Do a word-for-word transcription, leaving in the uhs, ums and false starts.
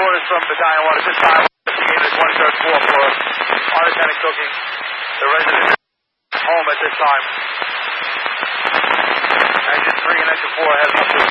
reporters from Battalion One at this time. Investigators one third floor for unattended cooking. The resident home at this time. Engine three and engine four heading up to